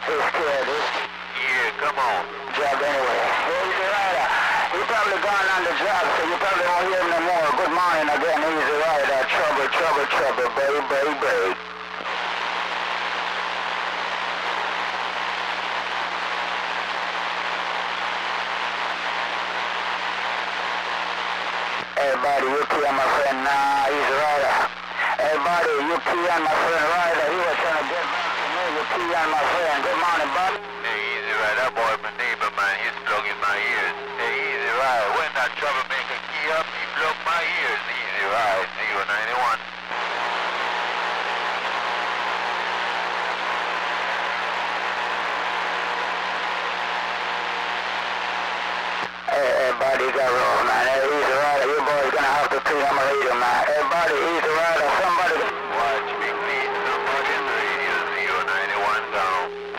It's good. Yeah, come on. Job anyway. Hey, Easy Rider. He probably gone on the job, so you probably won't hear him no more. Good morning again, Easy Rider. Trouble, trouble, trouble, baby. Everybody, UP on my friend, Easy Rider. Everybody, UP on my friend Rider. He was trying to get back to me. UP on my friend. Good morning, bud. Hey, Easy Rider, that boy my neighbor, man. He's plugging my ears. Hey, Easy Rider, when that troublemaker key up, he plugged my ears. Easy Rider, 091. Everybody got roll, man. Hey, Easy Rider, you boys gonna have to pay him a radio, man.